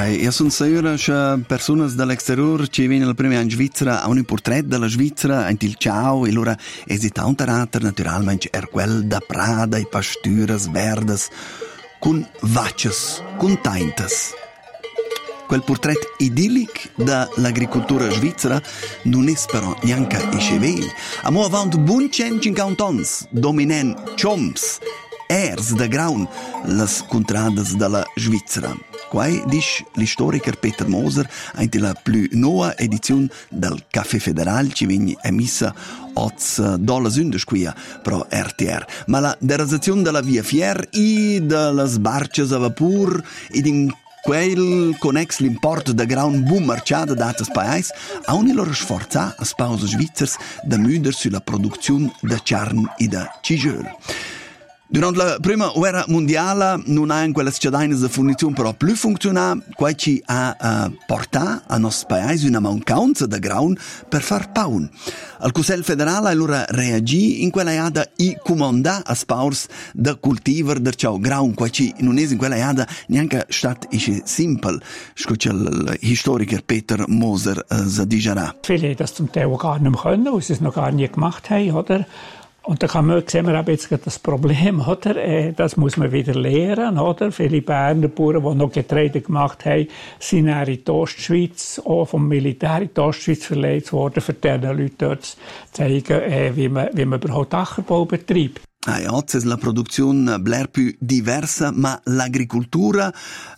Io sono sicuro che persone dall'exterior che vengono prima in Svizzera hanno un portretto della Svizzera in il ciao e loro esitano carattere naturalmente quel da prada e pasturas verdes con vacces, con taintes. Quel portretto idillic dall'agricoltura svizzera non è però neanche iscevel. Amo avanti buon 150 anni, dominant choms, ers da graun, las contradas dalla Svizzera. Quai dice l'istoriker Peter Moser in la più nuova edizione del Caffè Federal che viene emessa dolla sünde squia pro RTR. Ma la derasazione della via Fier e delle barces a vapor ed in quel connex l'import da gran boom marciada datas paese ha un loro sforza a spause svizzers da müder sulla produzione da carne e da cigel. Durante la prima guerra mondiale non ha in quelle cittadine di fornizione però più funzionale, qua ci ha portato a nostro paese una mancanza di graun per far paun. Al Consiglio federale allora reagì in quella iada e comandà a spaurs da cultivar del ciao graun, qua ci non è in quella iada neanche stato simple, scuccia l'historiker Peter Moser digerà. Viele das zum Teil gar nicht mehr können, weil sie es noch gar nie gemacht haben, oder? Und da sehen wir eben jetzt das Problem, oder? Das muss man wieder lernen, oder? Viele Berner Bauern, die noch Getreide gemacht haben, sind in die Ostschweiz, auch vom Militär in die Ostschweiz verlegt worden, für diese Leute dort zu zeigen, wie man überhaupt Ackerbau betreibt. Oggi la produzione bler più diversa, ma l'agricoltura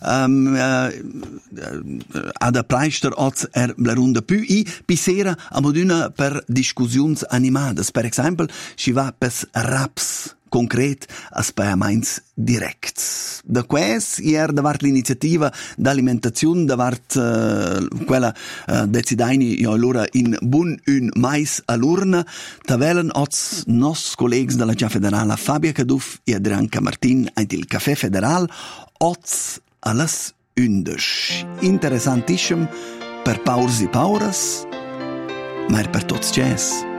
ad pleister oggi blerunda più e pisera a moduna per discussioni animate. Per esempio, si va per raps concret a spaiaments directs. Da questo, ieri davart l'iniziativa d'alimentazione, davart quella decidaini io allora in bun un mais all'urna, tavelen oz nos colleghi della Gia Federale Fabia Caduff e Adrianca Martin in il Caffè Federal oz alles 11. Interessantissimo per paurs e pauras, ma per tots c'ès.